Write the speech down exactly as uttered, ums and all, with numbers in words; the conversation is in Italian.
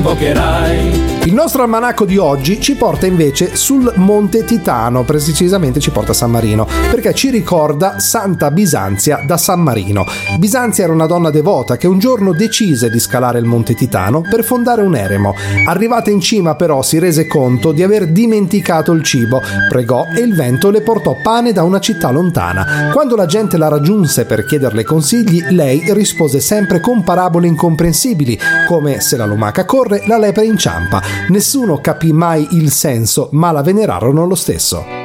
invocherai. Il nostro almanacco di oggi ci porta invece sul Monte Titano, precisamente ci porta a San Marino, perché ci ricorda Santa Bisanzia da San Marino. Bisanzia era una donna devota che un giorno decise di scalare il Monte Titano per fondare un eremo. Arrivata in cima però si rese conto di aver dimenticato il cibo, pregò e il vento le portò pane da una città lontana. Quando la gente la raggiunse per chiederle consigli, lei rispose sempre con parabole incomprensibili, come se la lumaca corre, la lepre inciampa. Nessuno capì mai il senso, ma la venerarono lo stesso.